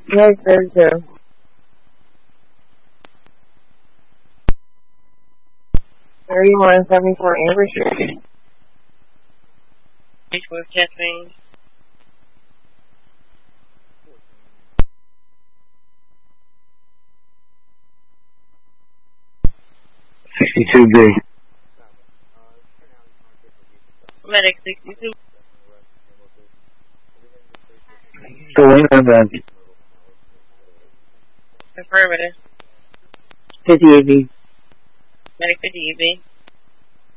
Yes, 32. 3174 Amber Street. With Kathleen. 62B. Medic 62. Selena then. Affirmative. 58B. Medic 50 EB.